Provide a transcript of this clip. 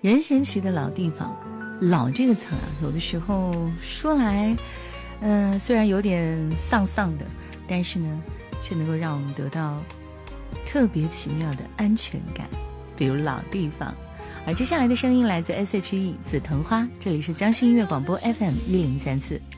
任贤齐的老地方，老这个词啊，有的时候说来虽然有点丧丧的，但是呢却能够让我们得到特别奇妙的安全感，比如老地方。而接下来的声音来自 SHE 紫藤花，这里是江西音乐广播 FM 1034。